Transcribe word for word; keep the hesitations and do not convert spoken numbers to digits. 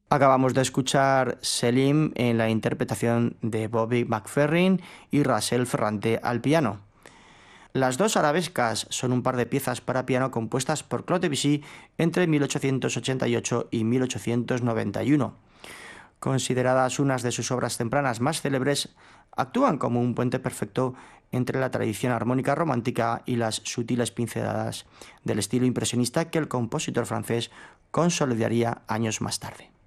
Acabamos de escuchar Selim en la interpretación de Bobby McFerrin y Russell Ferrante al piano. Las dos arabescas son un par de piezas para piano compuestas por Claude Debussy entre mil ochocientos ochenta y ocho y mil ochocientos noventa y uno. Consideradas unas de sus obras tempranas más célebres, actúan como un puente perfecto entre la tradición armónica romántica y las sutiles pinceladas del estilo impresionista que el compositor francés consolidaría años más tarde.